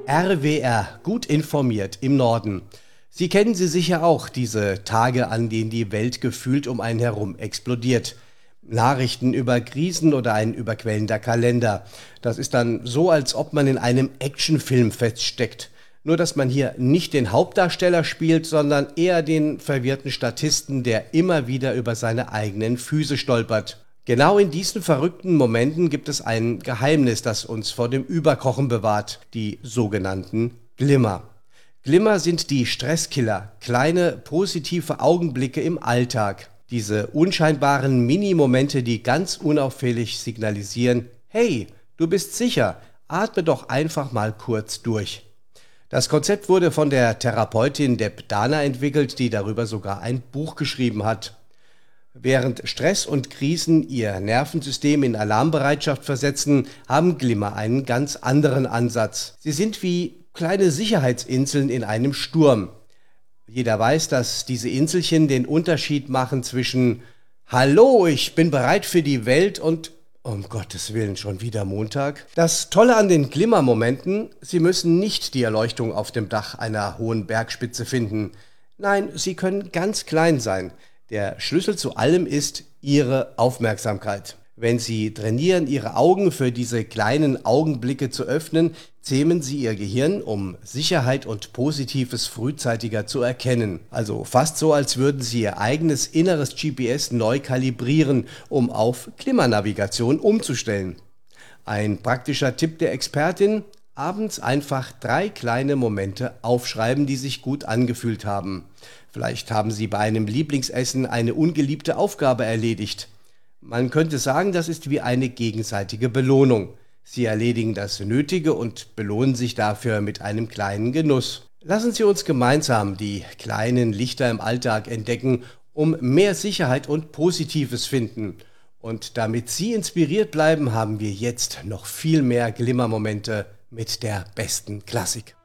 RWR, gut informiert im Norden. Sie kennen sie sicher auch, diese Tage, an denen die Welt gefühlt um einen herum explodiert. Nachrichten über Krisen oder ein überquellender Kalender. Das ist dann so, als ob man in einem Actionfilm feststeckt. Nur, dass man hier nicht den Hauptdarsteller spielt, sondern eher den verwirrten Statisten, der immer wieder über seine eigenen Füße stolpert. Genau in diesen verrückten Momenten gibt es ein Geheimnis, das uns vor dem Überkochen bewahrt, die sogenannten Glimmer. Glimmer sind die Stresskiller, kleine positive Augenblicke im Alltag. Diese unscheinbaren Minimomente, die ganz unauffällig signalisieren: Hey, du bist sicher, atme doch einfach mal kurz durch. Das Konzept wurde von der Therapeutin Deb Dana entwickelt, die darüber sogar ein Buch geschrieben hat. Während Stress und Krisen ihr Nervensystem in Alarmbereitschaft versetzen, haben Glimmer einen ganz anderen Ansatz. Sie sind wie kleine Sicherheitsinseln in einem Sturm. Jeder weiß, dass diese Inselchen den Unterschied machen zwischen „Hallo, ich bin bereit für die Welt" und „Um Gottes Willen, schon wieder Montag". Das Tolle an den Glimmermomenten: Sie müssen nicht die Erleuchtung auf dem Dach einer hohen Bergspitze finden. Nein, sie können ganz klein sein. Der Schlüssel zu allem ist Ihre Aufmerksamkeit. Wenn Sie trainieren, Ihre Augen für diese kleinen Augenblicke zu öffnen, zähmen Sie Ihr Gehirn, um Sicherheit und Positives frühzeitiger zu erkennen. Also fast so, als würden Sie Ihr eigenes inneres GPS neu kalibrieren, um auf Klimanavigation umzustellen. Ein praktischer Tipp der Expertin: Abends einfach 3 kleine Momente aufschreiben, die sich gut angefühlt haben. Vielleicht haben Sie bei einem Lieblingsessen eine ungeliebte Aufgabe erledigt. Man könnte sagen, das ist wie eine gegenseitige Belohnung. Sie erledigen das Nötige und belohnen sich dafür mit einem kleinen Genuss. Lassen Sie uns gemeinsam die kleinen Lichter im Alltag entdecken, um mehr Sicherheit und Positives finden. Und damit Sie inspiriert bleiben, haben wir jetzt noch viel mehr Glimmermomente mit der besten Klassik.